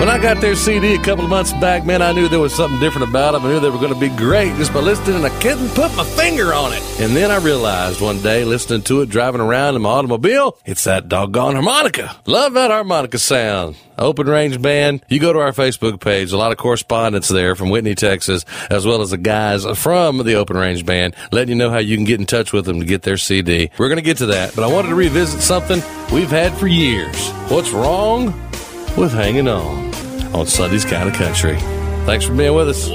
When I got their CD a couple of months back, man, I knew there was something different about them. I knew they were going to be great just by listening, and I couldn't put my finger on it. And then I realized one day, listening to it, driving around in my automobile, it's that doggone harmonica. Love that harmonica sound. Open Range Band. You go to our Facebook page. A lot of correspondence there from Whitney, Texas, as well as the guys from the Open Range Band, letting you know how you can get in touch with them to get their CD. We're going to get to that, but I wanted to revisit something we've had for years. What's wrong with hanging on Sunday's Kind of Country. Thanks for being with us.